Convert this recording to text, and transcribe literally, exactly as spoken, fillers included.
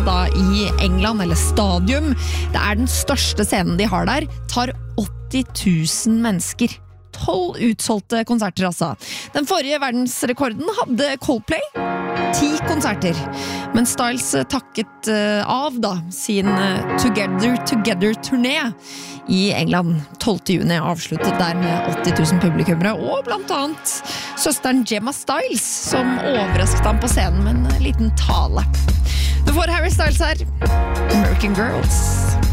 da i England, eller Stadium. Det er den største scenen de har der, tar åtti tusen mennesker. tolv utsolgte konserter altså. Den forrige verdensrekorden hadde Coldplay, ti konserter. Men Styles takket av da sin Together Together turné i England. tolvte juni avsluttet der med åtti tusen publikummere, og blant annet søsteren Gemma Styles, som overrasket ham på scenen med en liten tale. Du får Harry Styles her. American Girls.